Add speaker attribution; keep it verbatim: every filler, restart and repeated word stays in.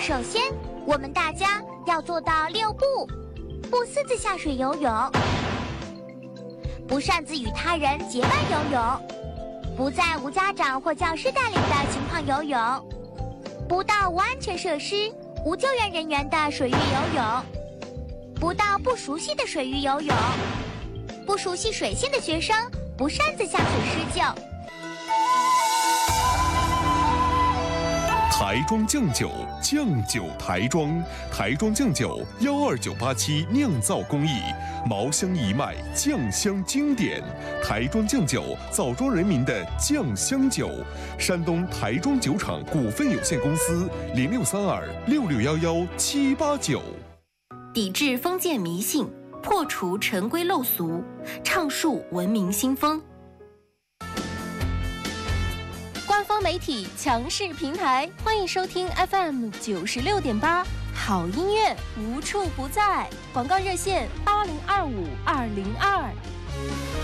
Speaker 1: 首先，我们大家要做到六不：不私自下水游泳，不擅自与他人结伴游泳，不在无家长或教师带领的情况游泳，不到无安全设施、无救援人员的水域游泳，不到不熟悉的水域游泳，不熟悉水性的学生不擅自下水施救。
Speaker 2: 台庄酱酒，酱酒台庄，台庄酱酒幺二九八七酿造工艺，茅香一脉，酱香经典。台庄酱酒，枣庄人民的酱香酒。山东台庄酒厂股份有限公司零六三二六六幺幺七八九。
Speaker 3: 抵制封建迷信，破除陈规陋俗，倡述文明新风。
Speaker 4: 官方媒体强势平台，欢迎收听 F M 九十六点八，好音乐无处不在。广告热线八零二五二零二。